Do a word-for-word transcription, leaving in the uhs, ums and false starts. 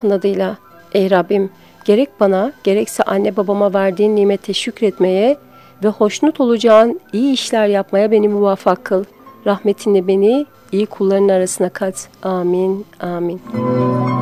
adıyla. Ey Rabbim, gerek bana gerekse anne babama verdiğin nimete şükretmeye ve hoşnut olacağın iyi işler yapmaya beni muvaffak kıl. Rahmetinle beni iyi kulların arasına kat. Amin, amin.